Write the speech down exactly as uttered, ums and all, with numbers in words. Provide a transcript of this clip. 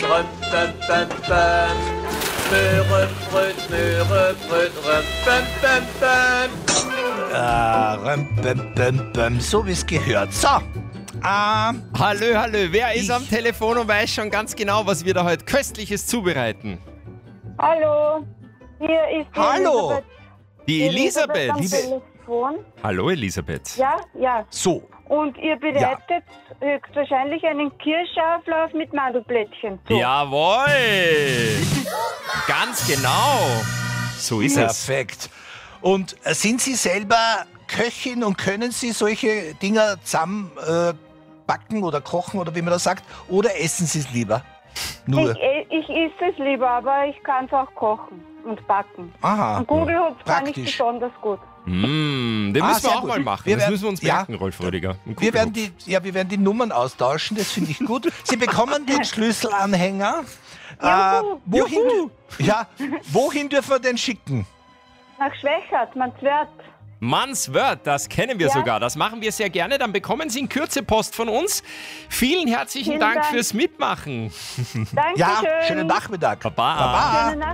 Röm, bäm, bäm, bäm. Möhre, Bröt, Möhre, Bröt, Röm, bäm, bäm, bäm. Ah, röm, bäm, bäm, bäm, so wie es gehört. So. Ah, Hallo, hallo. Wer ist ich- am Telefon und weiß schon ganz genau, was wir da heute Köstliches zubereiten? Hallo, hier ist die Hallo. Elisabeth. Die Elisabeth. am Telefon. Hallo, Elisabeth. Ja, ja. so. Und ihr bereitet höchstwahrscheinlich einen Kirschauflauf mit Mandelblättchen zu. Jawohl. Ganz genau. So ist es. Perfekt. Und äh, sind Sie selber Köchin und können Sie solche Dinger zusammen äh, backen oder kochen oder wie man das sagt? Oder essen Sie es lieber? Nur. Ich, äh, ich esse es lieber, aber ich kann es auch kochen und backen. Aha. Und Kugelhupf kann ich Praktisch. besonders gut. Mm, den Ah, müssen wir sehr auch gut. mal machen. Wir das werden- müssen wir uns ja. merken, Rolf Rödiger. Ein Wir werden, Kugelhupf. die, ja, wir werden die Nummern austauschen, das finde ich gut. Sie bekommen den Schlüsselanhänger. Juhu, wohin, juhu. ja, wohin dürfen wir den schicken? Nach Schwächert, man zwert. Mannswörth, das kennen wir Ja. sogar. Das machen wir sehr gerne. Dann bekommen Sie in Kürze Post von uns. Vielen herzlichen Vielen Dank, Dank. fürs Mitmachen. Dankeschön. Ja, schönen Nachmittag. Baba. Baba. Schöne Nacht.